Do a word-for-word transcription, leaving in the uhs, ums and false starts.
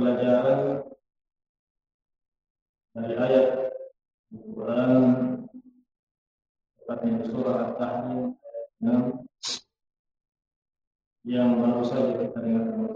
pembelajaran dari ayat Al-Quran tepatnya di surah At-Tahrim ayat enam yang baru saja kita dengar.